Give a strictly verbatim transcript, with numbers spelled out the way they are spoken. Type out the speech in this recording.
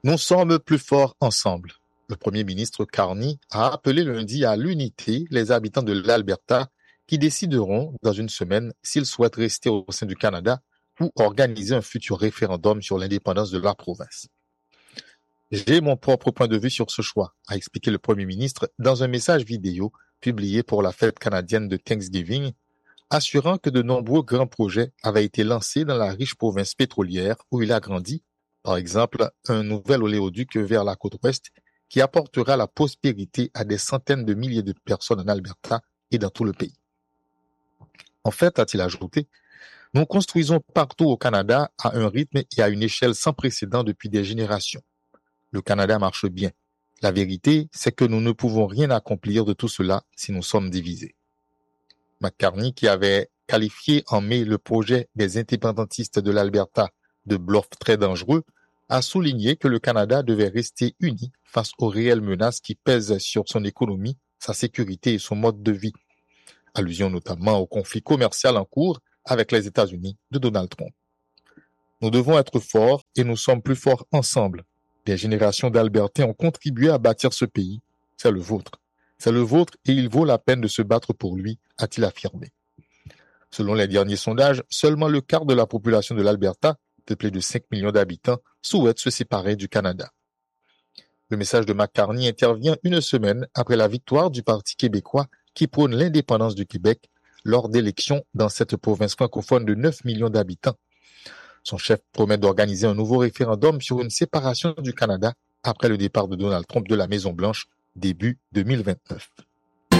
Nous sommes plus forts ensemble. Le Premier ministre Carney a appelé lundi à l'unité les habitants de l'Alberta qui décideront dans une semaine s'ils souhaitent rester au sein du Canada ou organiser un futur référendum sur l'indépendance de la province. J'ai mon propre point de vue sur ce choix, a expliqué le Premier ministre dans un message vidéo publié pour la fête canadienne de Thanksgiving, assurant que de nombreux grands projets avaient été lancés dans la riche province pétrolière où il a grandi, par exemple un nouvel oléoduc vers la côte ouest qui apportera la prospérité à des centaines de milliers de personnes en Alberta et dans tout le pays. En fait, a-t-il ajouté, nous construisons partout au Canada à un rythme et à une échelle sans précédent depuis des générations. Le Canada marche bien. La vérité, c'est que nous ne pouvons rien accomplir de tout cela si nous sommes divisés. McCartney, qui avait qualifié en mai le projet des indépendantistes de l'Alberta de bluff très dangereux, a souligné que le Canada devait rester uni face aux réelles menaces qui pèsent sur son économie, sa sécurité et son mode de vie. Allusion notamment au conflit commercial en cours avec les États-Unis de Donald Trump. Nous devons être forts et nous sommes plus forts ensemble. Des générations d'Albertains ont contribué à bâtir ce pays. C'est le vôtre. C'est le vôtre et il vaut la peine de se battre pour lui, a-t-il affirmé. Selon les derniers sondages, seulement le quart de la population de l'Alberta, peuplée de cinq millions d'habitants, souhaite se séparer du Canada. Le message de McCartney intervient une semaine après la victoire du Parti québécois qui prône l'indépendance du Québec lors d'élections dans cette province francophone de neuf millions d'habitants. Son chef promet d'organiser un nouveau référendum sur une séparation du Canada après le départ de Donald Trump de la Maison-Blanche début deux mille vingt-neuf.